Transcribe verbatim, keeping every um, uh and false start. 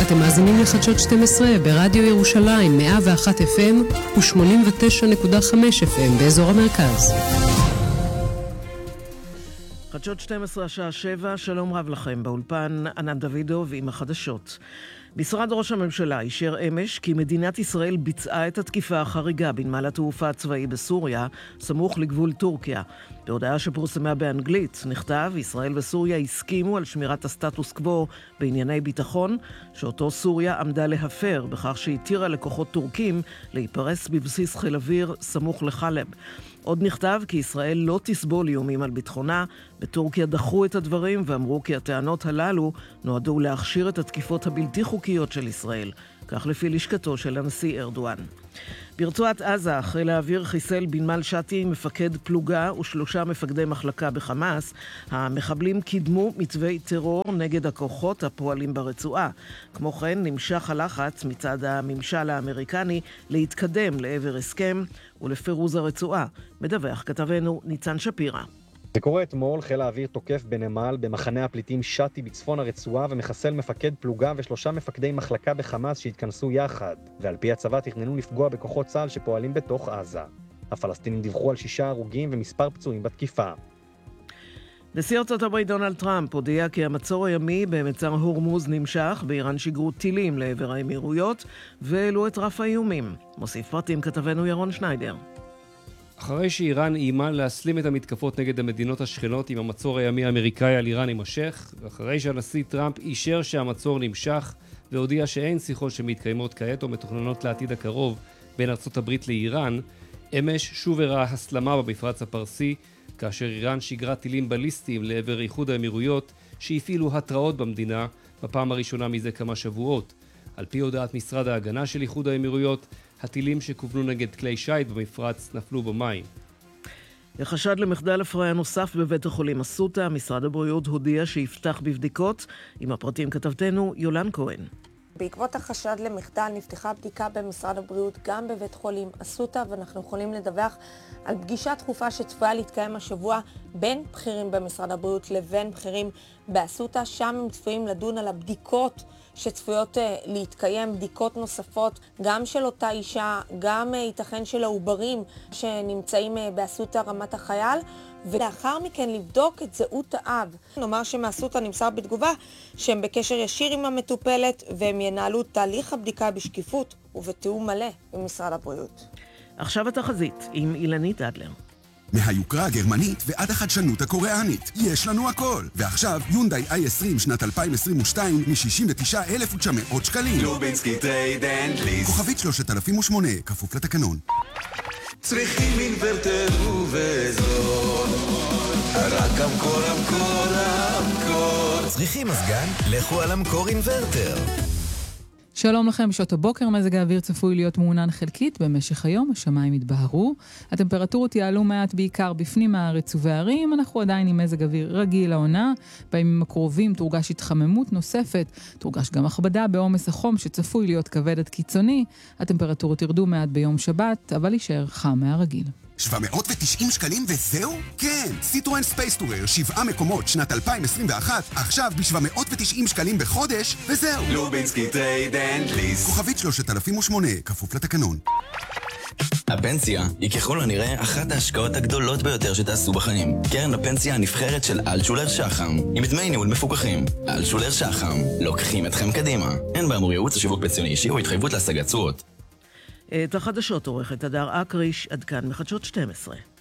אתם מאזינים לחדשות שתים עשרה ברדיו ירושלים מאה ואחת אף אם ו-שמונים ותשע נקודה חמש אף אם באזור המרכז. חדשות שתים עשרה השעה שבע, שלום רב לכם באולפן, ענן דוידוב עם החדשות. משרד ראש הממשלה אישר אמש כי מדינת ישראל ביצעה את התקיפה החריגה בנמל התעופה הצבאי בסוריה, סמוך לגבול טורקיה. בהודעה שפורסמה באנגלית נכתב, ישראל וסוריה הסכימו על שמירת הסטטוס קוו בענייני ביטחון, שאותו סוריה עמדה להפר בכך שהתירה לכוחות טורקים להיפרס בבסיס חיל אוויר סמוך לחלב. עוד נכתב כי ישראל לא תסבול איומים על ביטחונה. בטורקיה דחו את הדברים ואמרו כי הטענות הללו נועדו להכשיר את התקיפות הבלתי חוקיות של ישראל, כך לפי לשכתו של הנשיא ארדואן. ברצועת עזה, חיל האוויר חיסל בנמל שתי מפקד פלוגה ושלושה מפקדי מחלקה בחמאס. המחבלים קידמו מתווי טרור נגד הכוחות הפועלים ברצועה. כמו כן, נמשך הלחץ מצד הממשל האמריקני להתקדם לעבר הסכם ולפירוז הרצועה. מדווח כתבנו ניצן שפירא. זה קורה אתמול, חיל האוויר תוקף בנמל במחנה הפליטים שתי בצפון הרצועה ומחסל מפקד פלוגה ושלושה מפקדי מחלקה בחמאס שהתכנסו יחד, ועל פי הצבא תכננו לפגוע בכוחות צה"ל שפועלים בתוך עזה. הפלסטינים דיווחו על שישה הרוגים ומספר פצועים בתקיפה. נשיא ארצות הברית דונלד טראמפ הודיע כי המצור הימי במצר הורמוז נמשך. באיראן שיגרו טילים לעבר האמירויות והעלו את רף האיומים. מוסיף פרטים כתבנו ירון שניידר. אחרי שאיראן איימה להסלים את המתקפות נגד המדינות השכנות עם המצור הימי האמריקאי על איראן יימשך, ואחרי שהנשיא טראמפ אישר שהמצור נמשך והודיע שאין שיחות שמתקיימות כעת או מתוכננות לעתיד הקרוב בין ארצות הברית לאיראן, אמש שוב הראה הסלמה במפרץ הפרסי, כאשר איראן שיגרה טילים בליסטיים לעבר איחוד האמירויות שהפעילו התראות במדינה בפעם הראשונה מזה כמה שבועות. על פי הודעת משרד ההגנה של איחוד האמירויות, הטילים שכוונו נגד כלי שייט במפרץ נפלו במים. בחשד למחדל הפריה נוסף בבית החולים אסותא, משרד הבריאות הודיע שיפתח בבדיקות. עם הפרטים כתבתנו יולן כהן. בעקבות החשד למחדל נפתחה בדיקה במשרד הבריאות גם בבית חולים אסותא, ואנחנו יכולים לדווח על פגישה דחופה שצפויה להתקיים השבוע בין בכירים במשרד הבריאות לבין בכירים באסותא. שם הם צפויים לדון על הבדיקות שצפויות להתקיים, בדיקות נוספות גם של אותה אישה, גם ייתכן של העוברים שנמצאים באסותא רמת החייל, ולאחר מכן לבדוק את זהות האב. נאמר שמאסותא נמסר בתגובה שהם בקשר ישיר עם המטופלת והם ינהלו תהליך הבדיקה בשקיפות ובתיאום מלא עם משרד הבריאות. עכשיו התחזית עם אילנית אדלר. מהיוקרה הגרמנית ועד החדשנות הקוריאנית, יש לנו הכל. ועכשיו יונדאי איי עשרים שנת אלפיים עשרים ושתיים מ-שישים ותשעה אלף ותשע מאות שקלים. לובינסקי טרייד אנד ליס. כוכבית שלושת אלפים ושמונה, כפוף לתקנון. צריכים אינוורטר ובזול, רק המקור, המקור, המקור. צריכים מזגן? לכו על המקור אינוורטר. שלום לכם, בשעות הבוקר מזג האוויר צפוי להיות מעונן חלקית. במשך היום השמיים יתבהרו, הטמפרטורות יעלו מעט בעיקר בפנים הארץ ובערים. אנחנו עדיין עם מזג אוויר רגיל לעונה. בימים הקרובים תורגש התחממות נוספת, תורגש גם הכבדה בעומס החום שצפוי להיות כבד עד קיצוני. הטמפרטורות ירדו מעט ביום שבת, אבל יישאר חם מהרגיל. שבע מאות ותשעים שקלים וזהו? כן, סיטרואן ספייס טורר, שבעה מקומות, שנת אלפיים עשרים ואחת, עכשיו ב-שבע מאות ותשעים שקלים בחודש, וזהו. לובינסקי טרייד אנד ליס. כוכבית שלושת אלפים ושמונה, כפוף לתקנון. הפנסיה היא ככל הנראה אחת ההשקעות הגדולות ביותר שתעשו בחיים. קרן הפנסיה הנבחרת של אלטשולר שחם, עם דמי ניהול מפוקחים. אלטשולר שחם, לוקחים אתכם קדימה. אין באמור ייעוץ לשיווק פנסיוני אישי או התחייבות להשגת תשואות. את החדשות עורכת הדר אקריש, עד כאן מחדשות שתים עשרה.